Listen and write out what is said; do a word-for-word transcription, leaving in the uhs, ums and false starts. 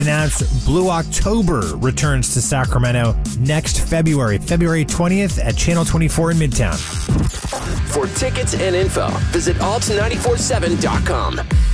announced Blue October returns to Sacramento next February, February twentieth at Channel twenty-four in Midtown. For tickets and info, visit alt nine four seven dot com.